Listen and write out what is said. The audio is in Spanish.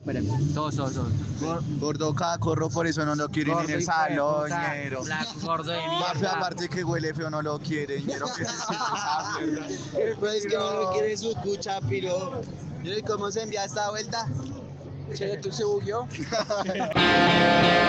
Todos. Gordo cacorro, por eso no lo quieren en el salón, ñero. Gordo de Mafe, mierda. aparte que huele feo, no lo quiere, ñero, que se siente esa mierda. Pues es que no lo quiere su cucha, piro. ¿Y cómo se envía esta vuelta? Che, ¿tú se bugueó?